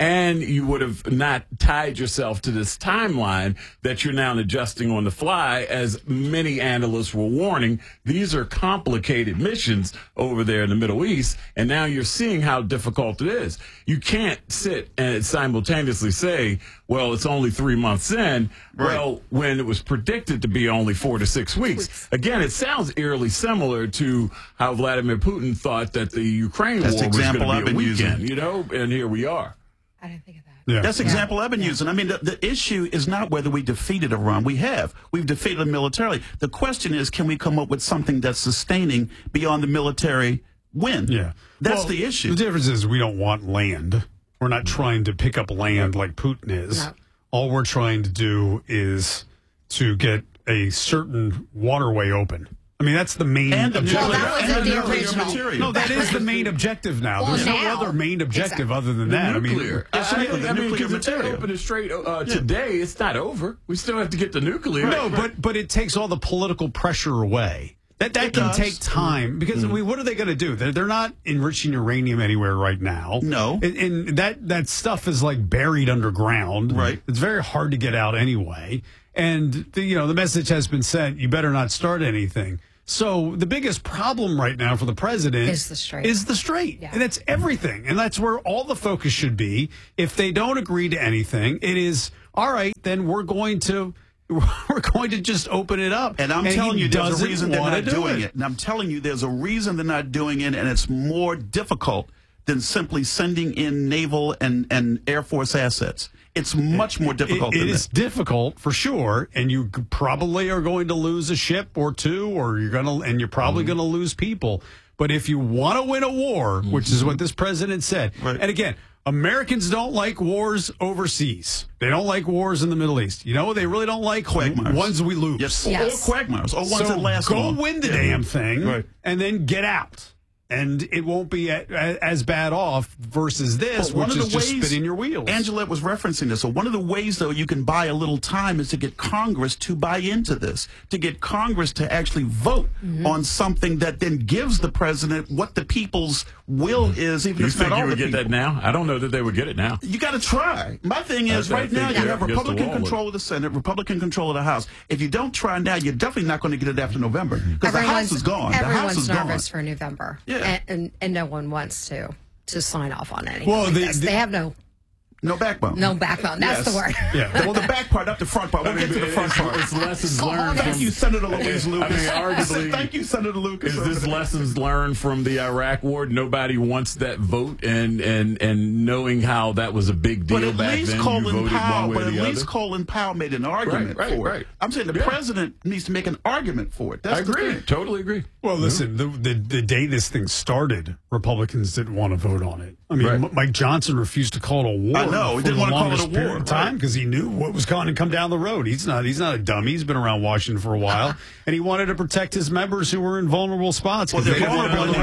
and you would have not tied yourself to this timeline that you're now adjusting on the fly, as many analysts were warning. These are complicated missions over there in the Middle East, and now you're seeing how difficult it is. You can't sit and simultaneously say, well, it's only 3 months in, well, when it was predicted to be only 4 to 6 weeks. Again, it sounds eerily similar to how Vladimir Putin thought that the Ukraine war was going to be a weekend, you know, and here we are. I didn't think of that. Yeah. That's the example I've been using. I mean, the issue is not whether we defeated Iran. We've defeated them militarily. The question is, can we come up with something that's sustaining beyond the military win? Yeah. That's the issue. The difference is we don't want land. We're not trying to pick up land like Putin is. No. All we're trying to do is to get a certain waterway open. I mean, that's the main objective. Well, that was the original. No, that is the main objective now. Well, There's no other main objective other than that. Nuclear. I mean, because if they open it straight today, it's not over. We still have to get the nuclear. No, but it takes all the political pressure away. That can take time, because I mean, what are they going to do? They're not enriching uranium anywhere right now. No, and that stuff is like buried underground. Right, it's very hard to get out anyway. And the message has been sent: you better not start anything. So the biggest problem right now for the president is the strait. And that's everything. And that's where all the focus should be. If they don't agree to anything, it is, all right, then we're going to just open it up. And I'm telling you, there's a reason they're not doing it. And I'm telling you, there's a reason they're not doing it, and it's more difficult than simply sending in naval and Air Force assets. It's much more difficult than that. It is difficult for sure, and you probably are going to lose a ship or two, or you're probably going to lose people. But if you want to win a war, which is what this president said, and again, Americans don't like wars overseas. They don't like wars in the Middle East. You know, they really don't like quagmires. Ones we lose. Yes. Or quagmires, or ones that last long. Go win the damn thing, and then get out. And it won't be as bad off versus this, which is just spinning your wheels. Angela was referencing this. So one of the ways, though, you can buy a little time is to get Congress to buy into this, to get Congress to actually vote on something that then gives the president what the people's will is, even if it's not all the people. You think you would get that now? I don't know that they would get it now. You got to try. My thing is, right now, you have Republican control of the Senate, Republican control of the House. If you don't try now, you're definitely not going to get it after November, because the House is gone. Everyone's nervous for November. Yeah. And no one wants to sign off on anything. Well, they have no backbone. No backbone. That's the word. Yeah. Well, the back part, not the front part. We'll get to the front part. It's lessons learned. Thank you, Senator Louise Lucas. Arguably, thank you, Senator Lucas. Is this lessons learned from the Iraq War? Nobody wants that vote, and knowing how that was a big deal back then. But at least Colin Powell made an argument for it. I'm saying the president needs to make an argument for it. I agree. Totally agree. Well, listen, the day this thing started, Republicans didn't want to vote on it. I mean, Mike Johnson refused to call it a war. I know. He didn't want to call it a war. Time because he knew what was going to come down the road. He's not a dummy. He's been around Washington for a while, and he wanted to protect his members who were in vulnerable spots. Well, they're vulnerable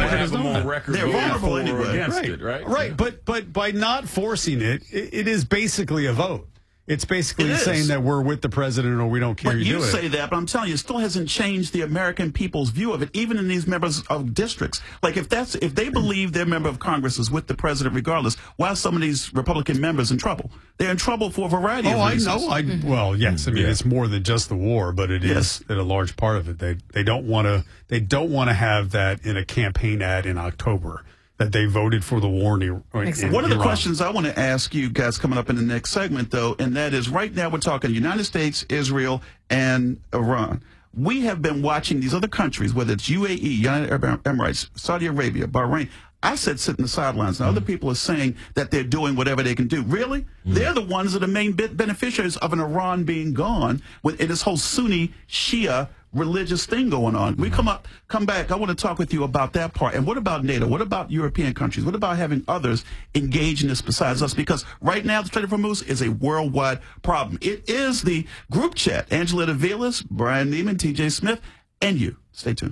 anyway. Right. But by not forcing it, it is basically a vote. It's basically saying that we're with the president or we don't care. But you say that, but I'm telling you, it still hasn't changed the American people's view of it, even in these members of districts. Like if they believe their member of Congress is with the president regardless, why are some of these Republican members in trouble? They're in trouble for a variety of reasons. I know. Well, yes. I mean, it's more than just the war, but it is a large part of it. They don't want to have that in a campaign ad in October, that they voted for the war in One of the questions I want to ask you guys coming up in the next segment, though, and that is right now we're talking United States, Israel, and Iran. We have been watching these other countries, whether it's UAE, United Arab Emirates, Saudi Arabia, Bahrain. I said sit in the sidelines. Now, other people are saying that they're doing whatever they can do. Really? They're the ones that are the main beneficiaries of an Iran being gone in this whole Sunni Shia religious thing going on. We come back. I want to talk with you about that part. And what about NATO? What about European countries? What about having others engage in this besides us? Because right now, the Strait of Hormuz is a worldwide problem. It is the group chat. Angela Davilas, Brian Neiman, TJ Smith, and you. Stay tuned.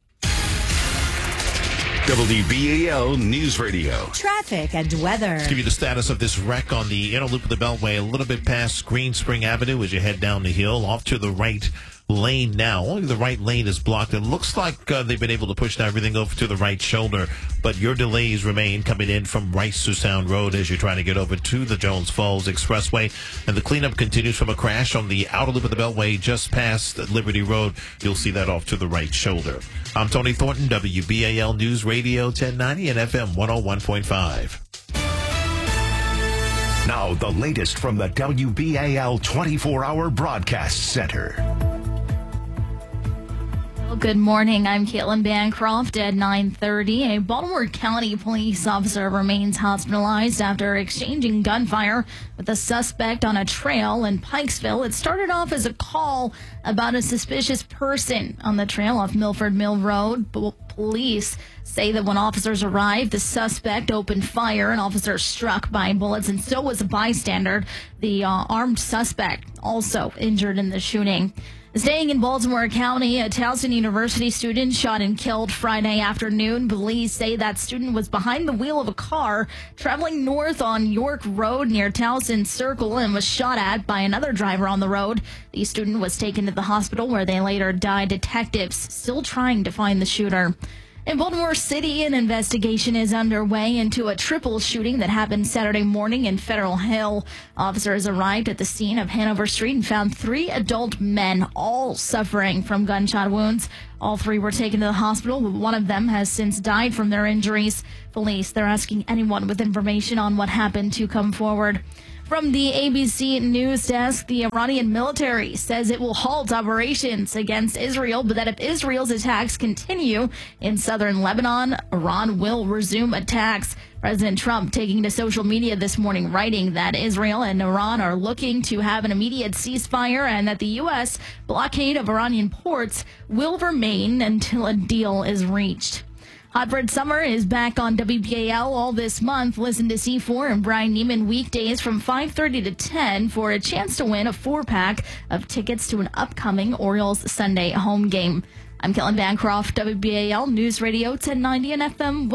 WBAL News Radio. Traffic and weather. Let's give you the status of this wreck on the inner loop of the Beltway, a little bit past Green Spring Avenue as you head down the hill. Off to the right lane now. Only the right lane is blocked. It looks like they've been able to push everything over to the right shoulder, but your delays remain coming in from Rice to Sound Road as you're trying to get over to the Jones Falls Expressway. And the cleanup continues from a crash on the outer loop of the Beltway just past Liberty Road. You'll see that off to the right shoulder. I'm Tony Thornton, WBAL News Radio 1090 and FM 101.5. Now, the latest from the WBAL 24-hour broadcast center. Well, good morning. I'm Caitlin Bancroft at 9:30. A Baltimore County police officer remains hospitalized after exchanging gunfire with a suspect on a trail in Pikesville. It started off as a call about a suspicious person on the trail off Milford Mill Road. Police say that when officers arrived, the suspect opened fire. An officer struck by bullets, and so was a bystander. The armed suspect also injured in the shooting. Staying in Baltimore County, a Towson University student shot and killed Friday afternoon. Police say that student was behind the wheel of a car traveling north on York Road near Towson Circle and was shot at by another driver on the road. The student was taken to the hospital where they later died. Detectives still trying to find the shooter. In Baltimore City, an investigation is underway into a triple shooting that happened Saturday morning in Federal Hill. Officers arrived at the scene of Hanover Street and found 3 adult men, all suffering from gunshot wounds. All 3 were taken to the hospital, but one of them has since died from their injuries. Police, they're asking anyone with information on what happened to come forward. From the ABC News Desk, the Iranian military says it will halt operations against Israel, but that if Israel's attacks continue in southern Lebanon, Iran will resume attacks. President Trump taking to social media this morning, writing that Israel and Iran are looking to have an immediate ceasefire and that the U.S. blockade of Iranian ports will remain until a deal is reached. Hot Bread Summer is back on WBAL all this month. Listen to C4 and Brian Neiman weekdays from 5:30 to 10 for a chance to win a 4-pack of tickets to an upcoming Orioles Sunday home game. I'm Caitlin Bancroft, WBAL News Radio 1090 and FM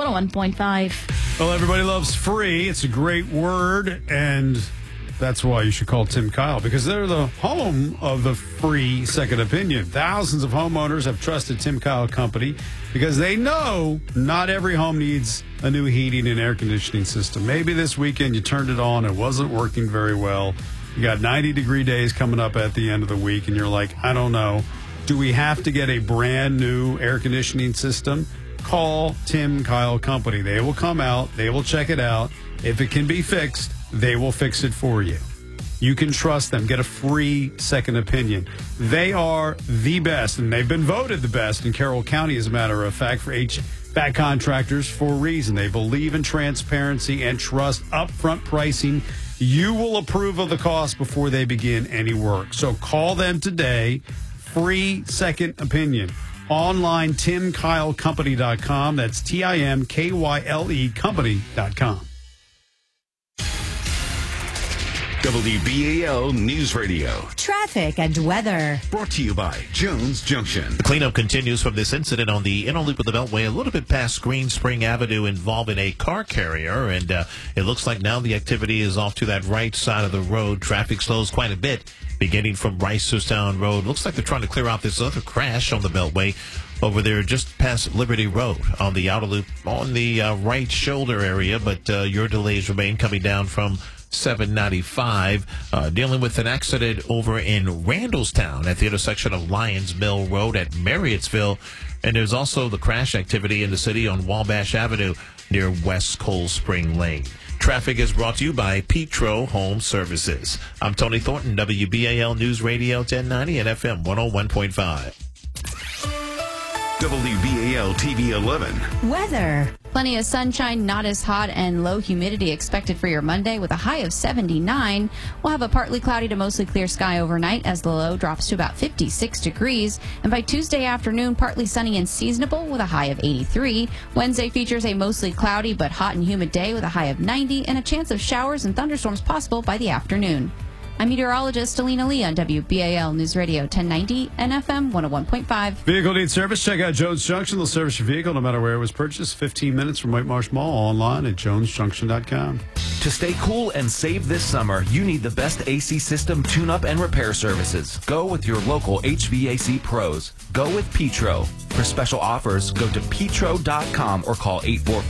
101.5. Well, everybody loves free. It's a great word, and that's why you should call Tim Kyle, because they're the home of the free second opinion. Thousands of homeowners have trusted Tim Kyle Company because they know not every home needs a new heating and air conditioning system. Maybe this weekend you turned it on, it wasn't working very well. You got 90-degree days coming up at the end of the week, and you're like, I don't know. Do we have to get a brand new air conditioning system? Call Tim Kyle Company. They will come out. They will check it out. If it can be fixed, they will fix it for you. You can trust them. Get a free second opinion. They are the best, and they've been voted the best in Carroll County, as a matter of fact, for HVAC contractors for a reason. They believe in transparency and trust upfront pricing. You will approve of the cost before they begin any work. So call them today. Free second opinion. Online, TimKyleCompany.com. That's TIMKYLE Company.com. WBAL News Radio. Traffic and weather. Brought to you by Jones Junction. The cleanup continues from this incident on the inner loop of the Beltway, a little bit past Green Spring Avenue, involving a car carrier. And it looks like now the activity is off to that right side of the road. Traffic slows quite a bit, beginning from Rice to Sound Road. Looks like they're trying to clear out this other crash on the Beltway over there just past Liberty Road on the outer loop on the right shoulder area. But your delays remain coming down from 795, dealing with an accident over in Randallstown at the intersection of Lyons Mill Road at Marriottsville. And there's also the crash activity in the city on Wabash Avenue near West Cold Spring Lane. Traffic is brought to you by Petro Home Services. I'm Tony Thornton, WBAL News Radio 1090 and FM 101.5. WBAL TV 11. Weather. Plenty of sunshine, not as hot, and low humidity expected for your Monday with a high of 79. We'll have a partly cloudy to mostly clear sky overnight as the low drops to about 56 degrees. And by Tuesday afternoon, partly sunny and seasonable with a high of 83. Wednesday features a mostly cloudy but hot and humid day with a high of 90 and a chance of showers and thunderstorms possible by the afternoon. I'm meteorologist Alina Lee on WBAL News Radio 1090 and FM 101.5. Vehicle needs service? Check out Jones Junction. They'll service your vehicle no matter where it was purchased. 15 minutes from White Marsh Mall. Online at jonesjunction.com. To stay cool and save this summer, you need the best AC system tune-up and repair services. Go with your local HVAC pros. Go with Petro. For special offers, go to petro.com or call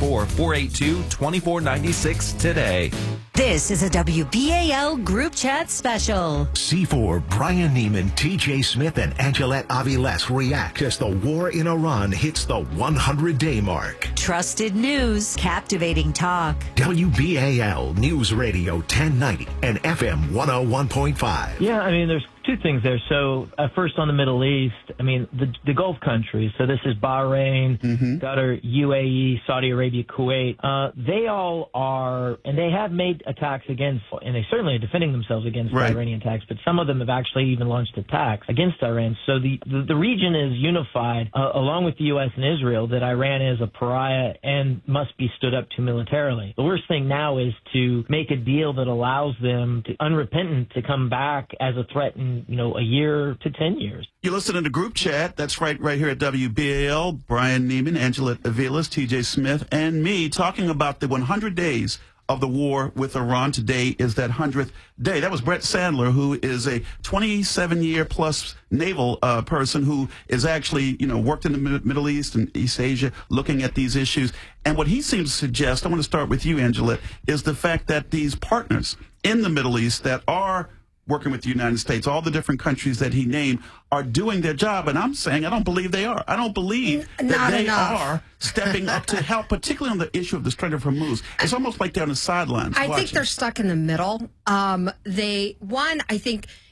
844-482-2496 today. This is a WBAL group chat special. C4, Brian Neiman, TJ Smith, and Angelette Aviles react as the war in Iran hits the 100-day mark. Trusted news, captivating talk. WBAL News Radio 1090 and FM 101.5. Yeah, I mean, there's two things there. So first on the Middle East, I mean, the Gulf countries. So this is Bahrain, Qatar, UAE, Saudi Arabia, Kuwait. They all are, and they have made attacks against, and they certainly are defending themselves against Iranian attacks, but some of them have actually even launched attacks against Iran. So the region is unified, along with the U.S. and Israel, that Iran is a pariah and must be stood up to militarily. The worst thing now is to make a deal that allows them to, unrepentant, to come back as a threat in, a year to 10 years. You're listening to Group Chat. That's right here at WBAL. Brian Neiman, Angelette Aviles, TJ Smith, and me talking about the 100 days of the war with Iran. Today is that 100th day. That was Brett Sandler, who is a 27-year-plus naval person who is actually, worked in the Middle East and East Asia looking at these issues. And what he seems to suggest, I want to start with you, Angelette, is the fact that these partners in the Middle East that are working with the United States, all the different countries that he named, are doing their job. And I'm saying I don't believe they are. I don't believe that they are stepping up to help, particularly on the issue of the Strait of Hormuz. It's almost like they're on the sidelines. I think they're stuck in the middle. I think